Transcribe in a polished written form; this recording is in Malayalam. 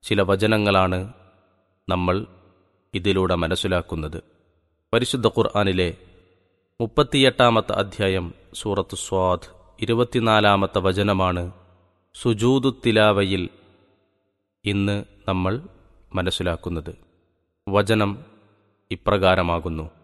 ചില വചനങ്ങളാണ് നമ്മൾ ഇതിലൂടെ മനസ്സിലാക്കുന്നത്. പരിശുദ്ധ ഖുർആനിലെ 38-ാമത്തെ അധ്യായം സൂറത്ത് സ്വാദ് 24-ാമത്തെ വചനമാണ് സുജൂദു തിലാവയിൽ ഇന്ന് നമ്മൾ മനസ്സിലാക്കുന്നത്. വചനം ഇപ്രകാരമാകുന്നു: